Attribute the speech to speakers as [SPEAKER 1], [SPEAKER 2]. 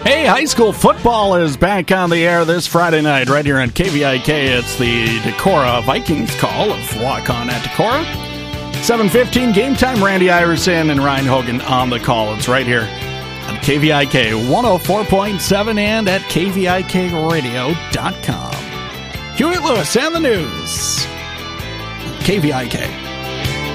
[SPEAKER 1] Hey, high school football is back on the air this Friday night right here on KVIK. It's the Decorah Vikings call of Walk On at Decorah. 7:15 game time. Randy Iverson and Ryan Hogan on the call. It's right here on KVIK 104.7 and at KVIKradio.com. Hewitt Lewis and the news. KVIK.